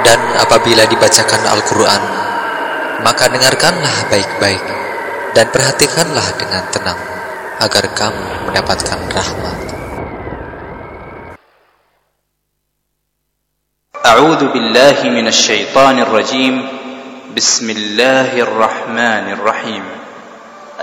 Dan apabila dibacakan Al-Quran, maka dengarkanlah baik-baik dan perhatikanlah dengan tenang, agar kamu mendapatkan rahmat. A'udzu billahi minasy syaithanir rajim. Bismillahirrahmanirrahim.